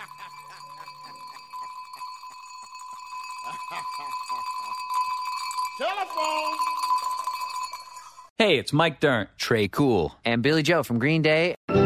Hey, it's Mike Dirnt, Trey Cool, and Billy Joe from Green Day.